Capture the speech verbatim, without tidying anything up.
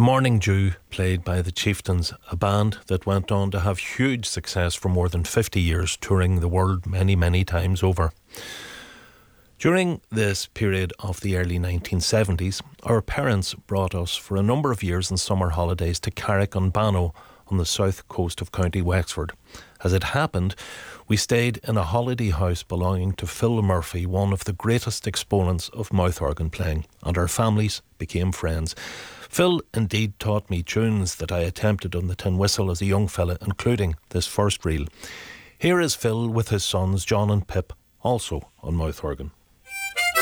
Morning Dew, played by the Chieftains, a band that went on to have huge success for more than fifty years, touring the world many, many times over. During this period of the early nineteen seventies, our parents brought us for a number of years in summer holidays to Carrick-on-Bannow on the south coast of County Wexford. As it happened, we stayed in a holiday house belonging to Phil Murphy, one of the greatest exponents of mouth organ playing, and our families became friends. Phil indeed taught me tunes that I attempted on the tin whistle as a young fella, including this first reel. Here is Phil with his sons John and Pip, also on mouth organ.